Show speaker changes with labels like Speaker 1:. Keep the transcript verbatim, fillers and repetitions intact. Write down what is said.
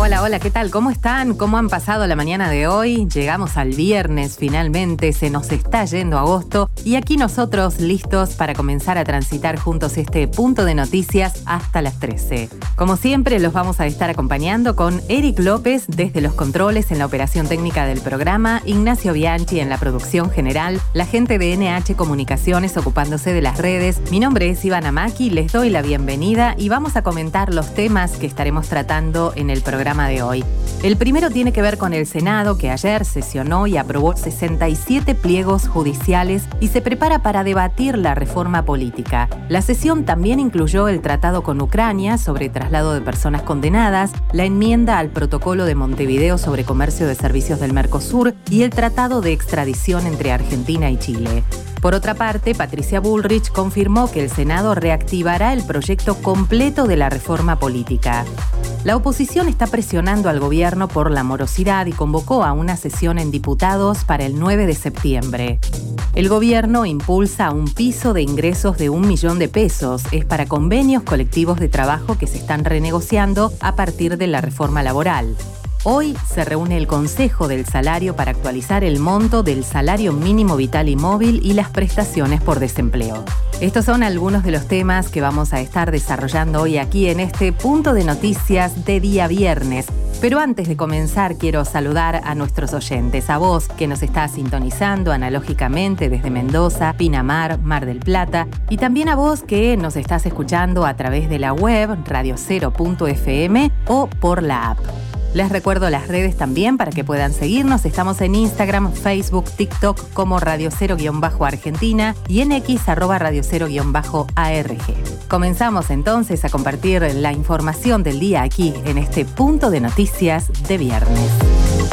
Speaker 1: Hola, hola, ¿qué tal? ¿Cómo están? ¿Cómo han pasado la mañana de hoy? Llegamos al viernes, finalmente, se nos está yendo agosto y aquí nosotros listos para comenzar a transitar juntos este punto de noticias hasta las trece. Como siempre, los vamos a estar acompañando con Eric López desde los controles en la operación técnica del programa, Ignacio Bianchi en la producción general, la gente de N H Comunicaciones ocupándose de las redes. Mi nombre es Ivana Maki, les doy la bienvenida y vamos a comentar los temas que estaremos tratando en el programa de hoy. El primero tiene que ver con el Senado, que ayer sesionó y aprobó sesenta y siete pliegos judiciales y se prepara para debatir la reforma política. La sesión también incluyó el tratado con Ucrania sobre traslado de personas condenadas, la enmienda al protocolo de Montevideo sobre comercio de servicios del Mercosur y el tratado de extradición entre Argentina y Chile. Por otra parte, Patricia Bullrich confirmó que el Senado reactivará el proyecto completo de la reforma política. La oposición está presionando al gobierno por la morosidad y convocó a una sesión en diputados para el nueve de septiembre. El gobierno impulsa un piso de ingresos de un millón de pesos. Es para convenios colectivos de trabajo que se están renegociando a partir de la reforma laboral. Hoy se reúne el Consejo del Salario para actualizar el monto del salario mínimo vital y móvil y las prestaciones por desempleo. Estos son algunos de los temas que vamos a estar desarrollando hoy aquí en este punto de noticias de día viernes. Pero antes de comenzar, quiero saludar a nuestros oyentes, a vos que nos estás sintonizando analógicamente desde Mendoza, Pinamar, Mar del Plata, y también a vos que nos estás escuchando a través de la web radio cero punto efe eme o por la app. Les recuerdo las redes también para que puedan seguirnos. Estamos en Instagram, Facebook, TikTok como Radio Cero-Argentina y en X arroba Radio Cero-ARG. Comenzamos entonces a compartir la información del día aquí en este punto de noticias de viernes.